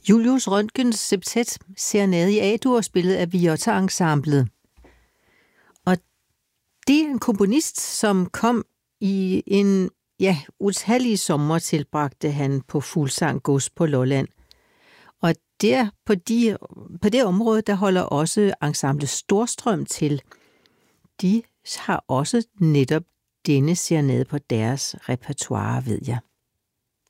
Julius Røntgens septet Serenade i A-dur, spillet af Viotta-ensemblet. Og det er en komponist, som kom i utallige sommer tilbragte han på Fuglsang Gods på Lolland. Og der på det område, der holder også ensemblet Storstrøm til. De har også netop denne serenade på deres repertoire, ved jeg.